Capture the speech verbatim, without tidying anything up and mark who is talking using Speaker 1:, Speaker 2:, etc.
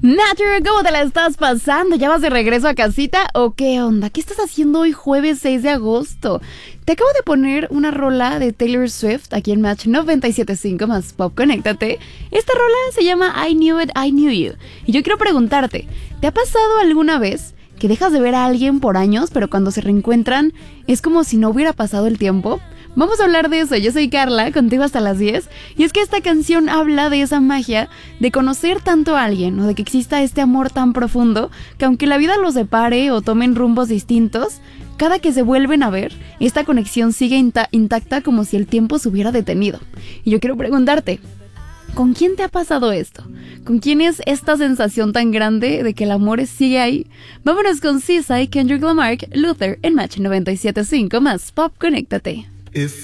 Speaker 1: Nature, ¿cómo te la estás pasando? ¿Ya vas de regreso a casita o qué onda? ¿Qué estás haciendo hoy jueves seis de agosto? Te acabo de poner una rola de Taylor Swift aquí en Match noventa y siete punto cinco más Pop, conéctate. Esta rola se llama I Knew It, I Knew You. Y yo quiero preguntarte, ¿te ha pasado alguna vez que dejas de ver a alguien por años, pero cuando se reencuentran es como si no hubiera pasado el tiempo? Vamos a hablar de eso. Yo soy Carla, contigo hasta las diez. Y es que esta canción habla de esa magia de conocer tanto a alguien, o de que exista este amor tan profundo que aunque la vida los separe o tomen rumbos distintos, cada que se vuelven a ver, esta conexión sigue inta- intacta como si el tiempo se hubiera detenido. Y yo quiero preguntarte, ¿con quién te ha pasado esto? ¿Con quién es esta sensación tan grande de que el amor sigue ahí? Vámonos con S Z A, Kendrick Lamar, Luther en Match noventa y siete punto cinco más Pop, conéctate.
Speaker 2: If